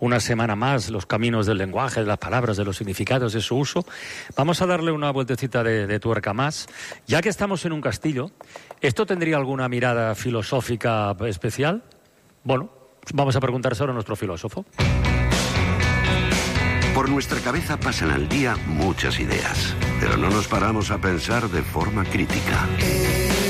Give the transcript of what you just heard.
una semana más los caminos del lenguaje, de las palabras, de los significados, de su uso. Vamos a darle una vueltecita de tuerca más. Ya que estamos en un castillo, ¿esto tendría alguna mirada filosófica especial? Bueno, vamos a preguntárselo a nuestro filósofo. Por nuestra cabeza pasan al día muchas ideas, pero no nos paramos a pensar de forma crítica.